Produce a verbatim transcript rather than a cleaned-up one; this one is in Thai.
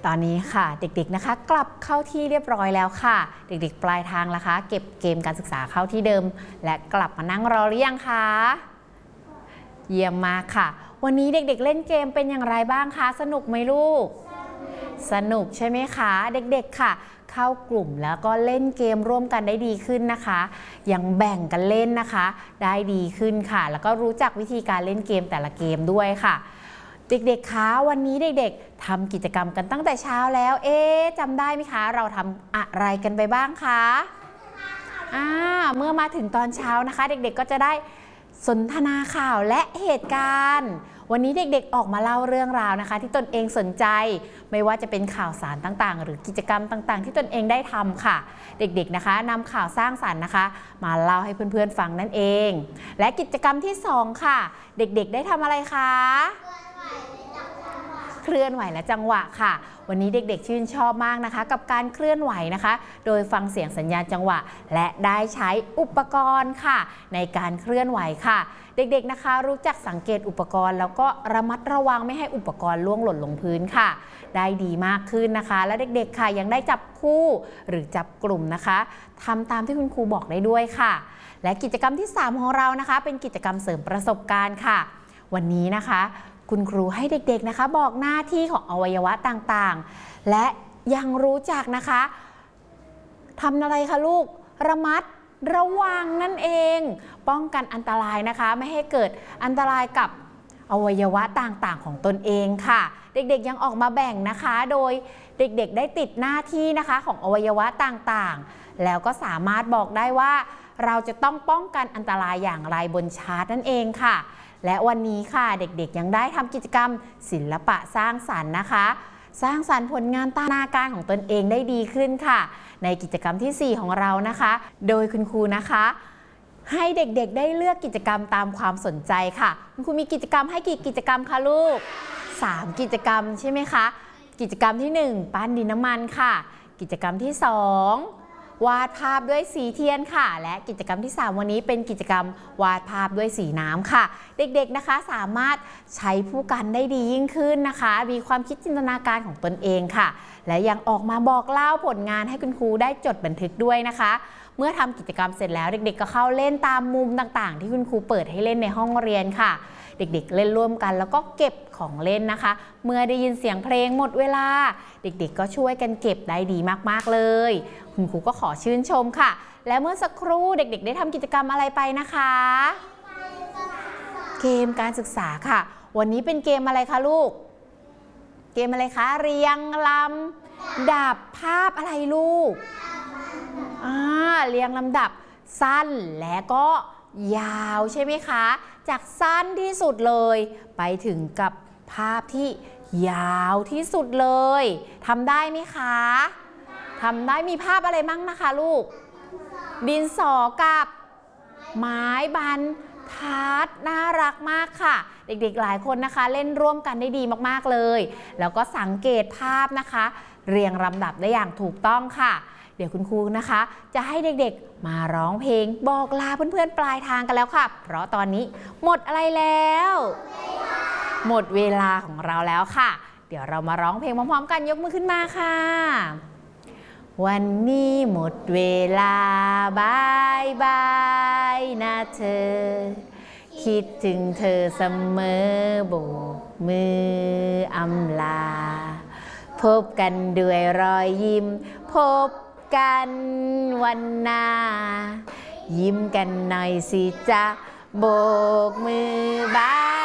ตอนนี้ค่ะเด็กๆนะคะกลับเข้าที่เรียบร้อยแล้วค่ะเด็กๆปลายทางนะคะเก็บเกมการศึกษาเข้าที่เดิมและกลับมานั่งรอหรือยังคะเยี่ยมมากค่ะวันนี้เด็กๆเล่นเกมเป็นอย่างไรบ้างคะสนุกไหมลูกสนุกใช่ไหมคะเด็กๆค่ะเข้ากลุ่มแล้วก็เล่นเกมร่วมกันได้ดีขึ้นนะคะยังแบ่งกันเล่นนะคะได้ดีขึ้นค่ะแล้วก็รู้จักวิธีการเล่นเกมแต่ละเกมด้วยค่ะเด็กๆคะวันนี้เด็กๆทำกิจกรรมกันตั้งแต่เช้าแล้วเอ๊ะจำได้ไหมคะเราทำอะไรกันไปบ้างคะอ่าเมื่อมาถึงตอนเช้านะคะเด็กๆก็จะได้สนทนาข่าวและเหตุการณ์วันนี้เด็กๆออกมาเล่าเรื่องราวนะคะที่ตนเองสนใจไม่ว่าจะเป็นข่าวสารต่างๆหรือกิจกรรมต่างๆที่ตนเองได้ทำค่ะเด็กๆนะคะนำข่าวสร้างสรรค์นะคะมาเล่าให้เพื่อนๆฟังนั่นเองและกิจกรรมที่สองค่ะเด็กๆได้ทำอะไรคะเคลื่อนไหวและจังหวะค่ะวันนี้เด็กๆชื่นชอบมากนะคะกับการเคลื่อนไหวนะคะโดยฟังเสียงสัญญาณจังหวะและได้ใช้อุปกรณ์ค่ะในการเคลื่อนไหวค่ะเด็กๆนะคะรู้จักสังเกตอุปกรณ์แล้วก็ระมัดระวังไม่ให้อุปกรณ์ล่วงหล่นลงพื้นค่ะได้ดีมากขึ้นนะคะและเด็กๆค่ะยังได้จับคู่หรือจับกลุ่มนะคะทำตามที่คุณครูบอกได้ด้วยค่ะและกิจกรรมที่สามของเรานะคะเป็นกิจกรรมเสริมประสบการณ์ค่ะวันนี้นะคะคุณครูให้เด็กๆนะคะบอกหน้าที่ของอวัยวะต่างๆและยังรู้จักนะคะทำอะไรคะลูกระมัดระวังนั่นเองป้องกันอันตรายนะคะไม่ให้เกิดอันตรายกับอวัยวะต่างๆของตนเองค่ะเด็กๆยังออกมาแบ่งนะคะโดยเด็กๆได้ติดหน้าที่นะคะของอวัยวะต่างๆแล้วก็สามารถบอกได้ว่าเราจะต้องป้องกันอันตรายอย่างไรบนชาร์ตนั่นเองค่ะและวันนี้ค่ะเด็กๆยังได้ทำกิจกรรมศิลปะสร้างสรรค์นะคะสร้างสรรค์ผลงานตนาการของตนเองได้ดีขึ้นค่ะในกิจกรรมที่สี่ของเรานะคะโดยคุณครูนะคะให้เด็กๆได้เลือกกิจกรรมตามความสนใจค่ะคุณครูมีกิจกรรมให้กี่กิจกรรมคะลูกสามกิจกรรมใช่ไหมคะกิจกรรมที่หนึ่งปั้นดินน้ำมันค่ะกิจกรรมที่สองวาดภาพด้วยสีเทียนค่ะและกิจกรรมที่สามวันนี้เป็นกิจกรรมวาดภาพด้วยสีน้ำค่ะเด็กๆนะคะสามารถใช้ผู้กันได้ดียิ่งขึ้นนะคะมีความคิดจินตนาการของตนเองค่ะและยังออกมาบอกเล่าผลงานให้คุณครูได้จดบันทึกด้วยนะคะเมื่อทำกิจกรรมเสร็จแล้วเด็กๆก็เข้าเล่นตามมุมต่างๆที่คุณครูเปิดให้เล่นในห้องเรียนค่ะเด็กๆเล่นร่วมกันแล้วก็เก็บของเล่นนะคะเมื่อได้ยินเสียงเพลงหมดเวลาเด็กๆก็ช่วยกันเก็บได้ดีมากๆเลยคุณครูก็ขอชื่นชมค่ะและเมื่อสักครู่เด็กๆได้ทำกิจกรรมอะไรไปนะคะเกมการศึกษาค่ะวันนี้เป็นเกมอะไรคะลูกเกมอะไรคะเรียงลำดับภาพอะไรลูกอ่าเรียงลำดับสั้นและก็ยาวใช่ไหมคะจากสั้นที่สุดเลยไปถึงกับภาพที่ยาวที่สุดเลยทำได้ไหมคะทำได้มีภาพอะไรมั่งนะคะลูกดินสอกับไม้บรรทัดน่ารักมากค่ะเด็กๆหลายคนนะคะเล่นร่วมกันได้ดีมากๆเลยแล้วก็สังเกตภาพนะคะเรียงลำดับได้อย่างถูกต้องค่ะเดี๋ยวคุณครูนะคะจะให้เด็กๆมาร้องเพลงบอกลาเพื่อนๆปลายทางกันแล้วค่ะเพราะตอนนี้หมดอะไรแล้วหมดเวลาของเราแล้วค่ะเดี๋ยวเรามาร้องเพลงพร้อมๆกันยกมือขึ้นมาค่ะวันนี้หมดเวลาบายบายนะเธอคิดถึงเธอเสมอโบกมืออำลาพบกันด้วยรอยยิ้มพบกันวันหน้ายิ้มกันหน่อยสิจ๊ะโบกมือบาย